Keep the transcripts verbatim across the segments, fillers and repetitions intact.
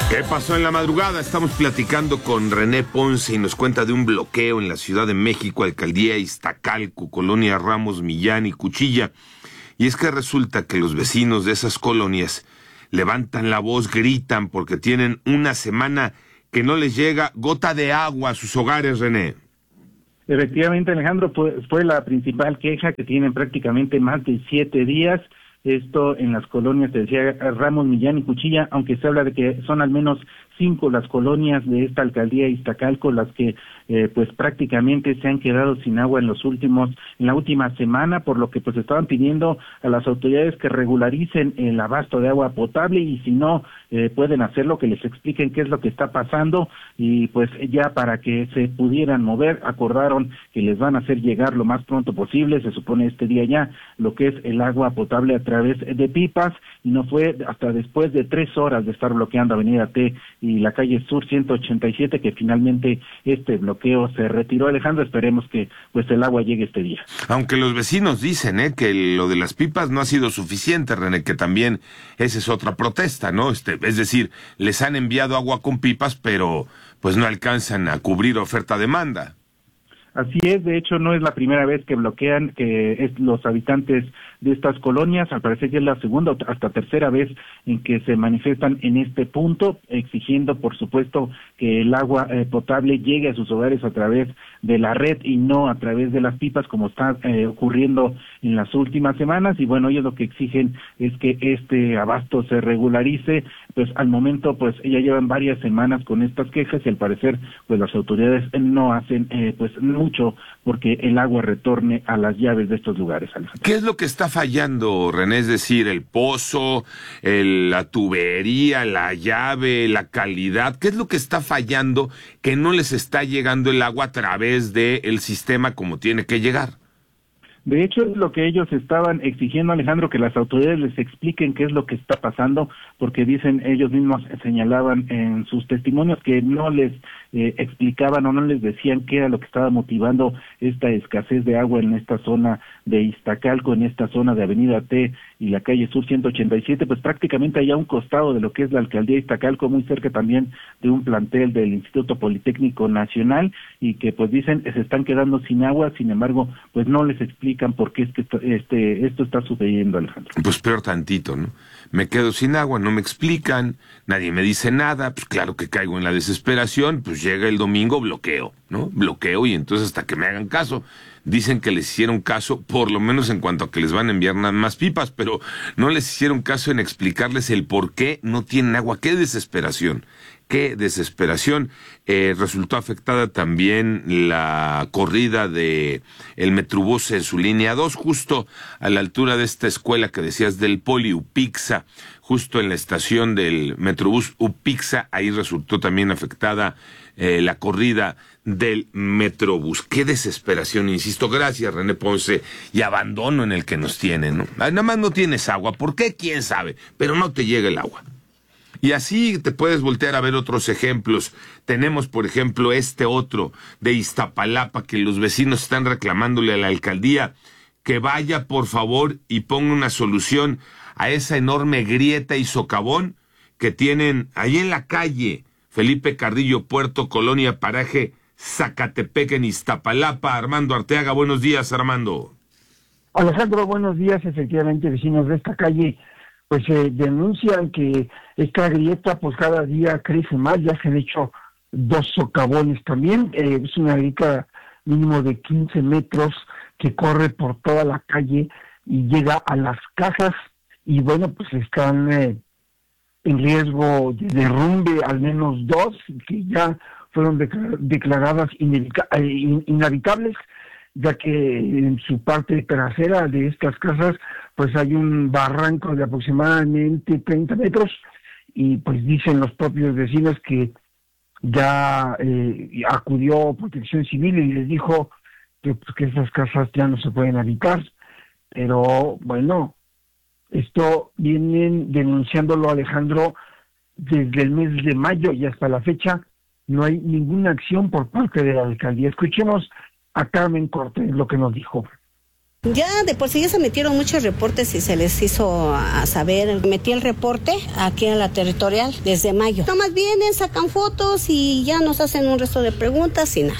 ¿Qué pasó en la madrugada? Estamos platicando con René Ponce y nos cuenta de un bloqueo en la Ciudad de México, Alcaldía Iztacalco, Colonia Ramos Millán y Cuchilla. Y es que resulta que los vecinos de esas colonias levantan la voz, gritan porque tienen una semana que no les llega gota de agua a sus hogares, René. Efectivamente, Alejandro, fue, fue la principal queja que tienen prácticamente más de siete días. Esto en las colonias, te decía, Ramos, Millán y Cuchilla, aunque se habla de que son al menos cinco las colonias de esta alcaldía Iztacalco las que eh, pues prácticamente se han quedado sin agua en los últimos, en la última semana, por lo que pues estaban pidiendo a las autoridades que regularicen el abasto de agua potable y si no eh, pueden hacerlo, que les expliquen qué es lo que está pasando y pues ya para que se pudieran mover, acordaron que les van a hacer llegar lo más pronto posible, se supone este día ya, lo que es el agua potable a través de pipas, y no fue hasta después de tres horas de estar bloqueando Avenida T y la calle Sur ciento ochenta y siete que finalmente este bloqueo se retiró. Alejandro, esperemos que pues el agua llegue este día. Aunque los vecinos dicen eh, que lo de las pipas no ha sido suficiente, René, que también esa es otra protesta, ¿no? Este, es decir, les han enviado agua con pipas, pero pues no alcanzan a cubrir oferta-demanda. Así es, de hecho no es la primera vez que bloquean que es los habitantes de estas colonias, al parecer ya es la segunda o hasta tercera vez en que se manifiestan en este punto, exigiendo por supuesto que el agua eh, potable llegue a sus hogares a través de la red y no a través de las pipas como está eh, ocurriendo en las últimas semanas, y bueno, ellos lo que exigen es que este abasto se regularice, pues al momento pues ya llevan varias semanas con estas quejas y al parecer pues las autoridades no hacen eh, pues mucho porque el agua retorne a las llaves de estos lugares, Alejandro. ¿Qué es lo que está fallando, René? Es decir, el pozo, el, la tubería, la llave, la calidad. ¿Qué es lo que está fallando que no les está llegando el agua a través del sistema como tiene que llegar? De hecho, es lo que ellos estaban exigiendo, Alejandro, que las autoridades les expliquen qué es lo que está pasando, porque dicen, ellos mismos señalaban en sus testimonios que no les eh, explicaban o no les decían qué era lo que estaba motivando esta escasez de agua en esta zona de Iztacalco, en esta zona de Avenida T y la calle Sur ciento ochenta y siete, pues prácticamente allá a un costado de lo que es la alcaldía de Iztacalco, muy cerca también de un plantel del Instituto Politécnico Nacional, y que pues dicen se están quedando sin agua, sin embargo, pues no les explican por qué es que este esto está sucediendo, Alejandro. Pues peor tantito, ¿no? Me quedo sin agua, no me explican, nadie me dice nada, pues claro que caigo en la desesperación, pues llega el domingo, bloqueo, ¿no? Bloqueo y entonces hasta que me hagan caso. Dicen que les hicieron caso, por lo menos en cuanto a que les van a enviar nada más pipas, pero no les hicieron caso en explicarles el por qué no tienen agua. ¡Qué desesperación! ¡Qué desesperación! Eh, resultó afectada también la corrida de el Metrobús en su línea dos, justo a la altura de esta escuela que decías del Poli Upixa, justo en la estación del Metrobús Upixa, ahí resultó también afectada eh, la corrida del Metrobús. Qué desesperación, insisto. Gracias, René Ponce, y abandono en el que nos tienen, ¿no? Nada más no tienes agua. ¿Por qué? ¿Quién sabe? Pero no te llega el agua. Y así te puedes voltear a ver otros ejemplos. Tenemos, por ejemplo, este otro de Iztapalapa, que los vecinos están reclamándole a la alcaldía que vaya, por favor, y ponga una solución a esa enorme grieta y socavón que tienen ahí en la calle Felipe Carrillo Puerto, Colonia Paraje Zacatepec, en Iztapalapa. Armando Arteaga, buenos días, Armando. Alejandro, buenos días. Efectivamente, vecinos de esta calle pues eh, denuncian que esta grieta pues cada día crece más, ya se han hecho dos socavones también, eh, es una grieta mínimo de quince metros que corre por toda la calle y llega a las casas, y bueno, pues están eh, en riesgo de derrumbe al menos dos, que ya fueron declar- declaradas inevica- eh, in- inhabitables, ya que en su parte trasera de estas casas pues hay un barranco de aproximadamente treinta metros, y pues dicen los propios vecinos que ya eh, acudió Protección Civil y les dijo que, pues, que esas casas ya no se pueden habitar, pero bueno, esto vienen denunciándolo, Alejandro, desde el mes de mayo y hasta la fecha no hay ninguna acción por parte de la alcaldía. Escuchemos a Carmen Cortés lo que nos dijo. Ya de por sí ya se metieron muchos reportes y se les hizo a saber. Metí el reporte aquí en la territorial desde mayo. Nomás vienen, sacan fotos y ya nos hacen un resto de preguntas y nada.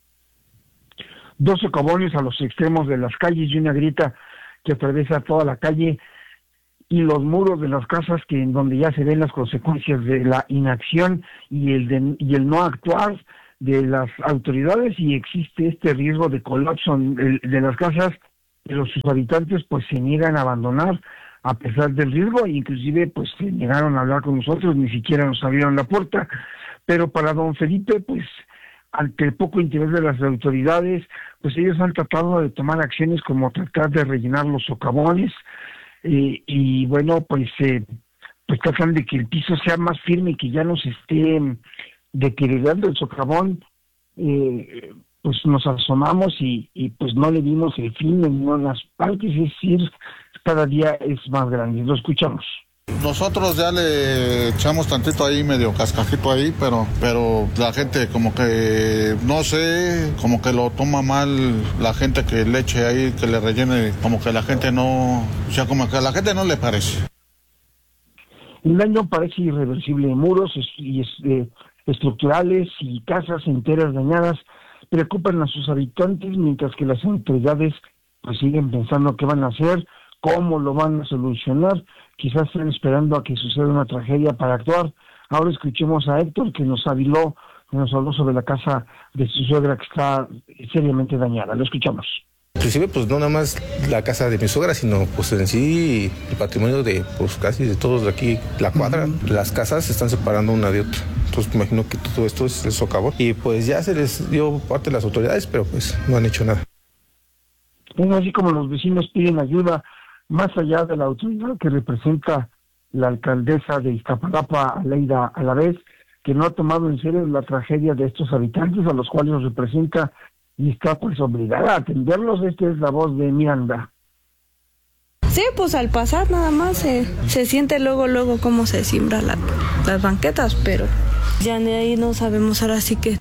Dos socavones a los extremos de las calles y una grieta que atraviesa toda la calle y los muros de las casas, que en donde ya se ven las consecuencias de la inacción y el de, y el no actuar de las autoridades, y existe este riesgo de colapso de, de las casas, pero sus habitantes pues se niegan a abandonar a pesar del riesgo, e inclusive pues se negaron a hablar con nosotros, ni siquiera nos abrieron la puerta. Pero para don Felipe, pues ante el poco interés de las autoridades, pues ellos han tratado de tomar acciones como tratar de rellenar los socavones, eh, y bueno, pues eh, pues tratan de que el piso sea más firme y que ya no se esté deteriorando el socavón. eh, pues nos asomamos y, y pues no le vimos el fin en unas partes, es decir, cada día es más grande. Lo escuchamos. Nosotros ya le echamos tantito ahí, medio cascajito ahí, pero pero la gente como que, no sé, como que lo toma mal, la gente que le eche ahí, que le rellene, como que la gente no, o sea, como que a la gente no le parece. El daño parece irreversible. Muros y eh, estructurales y casas enteras dañadas preocupan a sus habitantes, mientras que las autoridades pues siguen pensando qué van a hacer, cómo lo van a solucionar. Quizás estén esperando a que suceda una tragedia para actuar. Ahora escuchemos a Héctor, que nos habló, que nos habló sobre la casa de su suegra, que está seriamente dañada. Lo escuchamos. Inclusive, pues no nada más la casa de mi suegra, sino pues en sí el patrimonio de pues casi de todos de aquí, la cuadra. Uh-huh. Las casas se están separando una de otra. Entonces me imagino que todo esto es el socavón. Y pues ya se les dio parte de las autoridades, pero pues no han hecho nada. Es así como los vecinos piden ayuda, más allá de la autoridad que representa la alcaldesa de Iztapalapa, Aleida Alavés, que no ha tomado en serio la tragedia de estos habitantes a los cuales representa y está pues obligada a atenderlos. Esta es la voz de Miranda. Sí, pues al pasar nada más se, se siente luego, luego cómo se siembran la, las banquetas, pero ya de ahí no sabemos ahora sí que.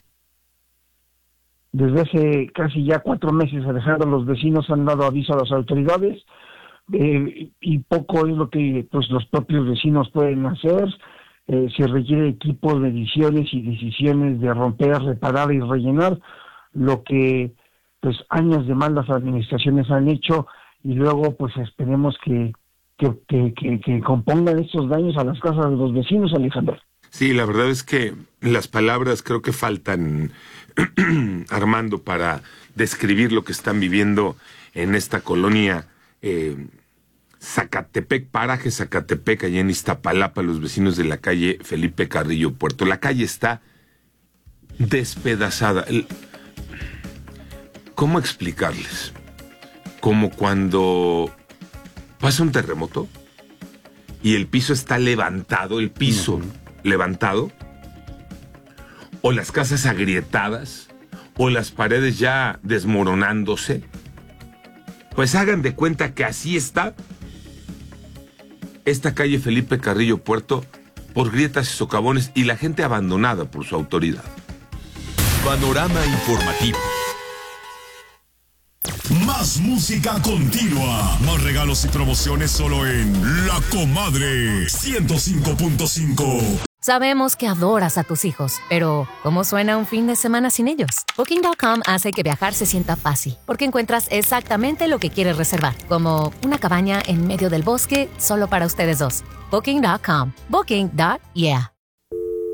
Desde hace casi ya cuatro meses, Alejandro, los vecinos han dado aviso a las autoridades, eh, y poco es lo que pues los propios vecinos pueden hacer. Eh, se requiere equipos, mediciones y decisiones de romper, reparar y rellenar, lo que pues años de malas administraciones han hecho, y luego pues esperemos que que, que, que, que compongan estos daños a las casas de los vecinos, Alejandro. Sí, la verdad es que las palabras creo que faltan, Armando, para describir lo que están viviendo en esta colonia eh, Zacatepec, paraje Zacatepec, allá en Iztapalapa, los vecinos de la calle Felipe Carrillo Puerto. La calle está despedazada. El, ¿Cómo explicarles? Como cuando pasa un terremoto y el piso está levantado, el piso uh-huh. levantado, o las casas agrietadas, o las paredes ya desmoronándose. Pues hagan de cuenta que así está esta calle Felipe Carrillo Puerto, por grietas y socavones, y la gente abandonada por su autoridad. Panorama informativo. Más música continua, más regalos y promociones solo en La Comadre ciento cinco punto cinco. Sabemos que adoras a tus hijos, pero ¿cómo suena un fin de semana sin ellos? Booking punto com hace que viajar se sienta fácil, porque encuentras exactamente lo que quieres reservar, como una cabaña en medio del bosque solo para ustedes dos. Booking punto com. Booking. Yeah.